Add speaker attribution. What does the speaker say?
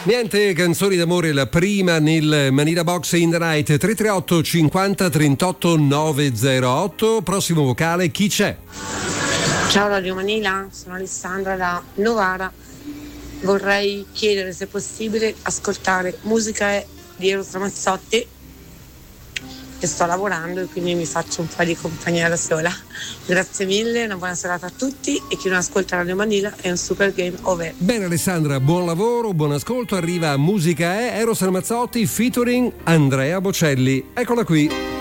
Speaker 1: Niente canzoni d'amore, la prima nel Manila Box in the Night. 338 50 38 908. Prossimo vocale, chi c'è?
Speaker 2: Ciao Radio Manila, sono Alessandra da Novara. Vorrei chiedere se è possibile ascoltare musica di Eros Ramazzotti, che sto lavorando e quindi mi faccio un po' di compagnia da sola. Grazie mille, una buona serata a tutti e chi non ascolta Radio Manila è un super game over.
Speaker 1: Bene Alessandra, buon lavoro, buon ascolto. Arriva Musica è Eros Ramazzotti featuring Andrea Bocelli. Eccola qui.